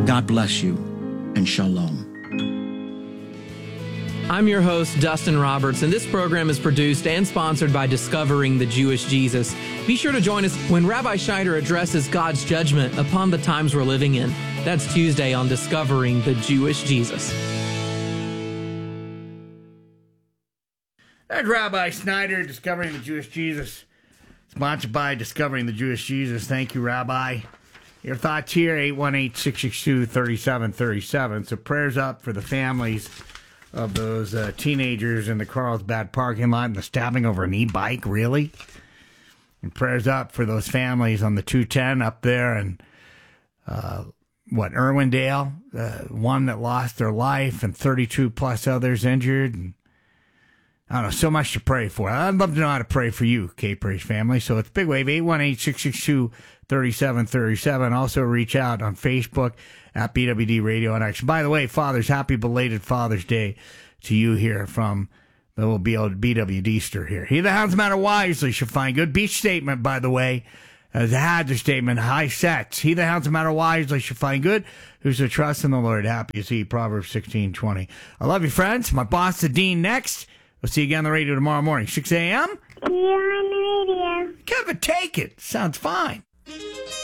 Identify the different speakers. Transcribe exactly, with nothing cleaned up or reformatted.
Speaker 1: God bless you, and shalom.
Speaker 2: I'm your host, Dustin Roberts, and this program is produced and sponsored by Discovering the Jewish Jesus. Be sure to join us when Rabbi Schneider addresses God's judgment upon the times we're living in. That's Tuesday on Discovering the Jewish Jesus.
Speaker 3: That's Rabbi Schneider, Discovering the Jewish Jesus. Sponsored by Discovering the Jewish Jesus. Thank you, Rabbi. Your thoughts here, eight one eight, six six two, three seven three seven. So prayers up for the families of those uh, teenagers in the Carlsbad parking lot and the stabbing over an e-bike, really? And prayers up for those families on the two ten up there and, uh, what, Irwindale, uh, one that lost their life and thirty-two plus others injured. And I don't know, so much to pray for. I'd love to know how to pray for you, K-Praise family. So it's Big Wave, eight one eight, six six two, three seven three seven. Also reach out on Facebook at B W D Radio in Action. By the way, fathers, happy belated Father's Day to you here from the little B W D-ster here. He that hounds the matter wisely shall find good. Beach statement, by the way, as a Hadger statement, high sets. He that hounds the matter wisely shall find good. Who's to trust in the Lord, happy is he. Proverbs sixteen twenty. I love you, friends. My boss, the Dean, next. We'll see you again on the radio tomorrow morning, six a.m.
Speaker 4: See you on the radio.
Speaker 3: Kevin, take it. Sounds fine.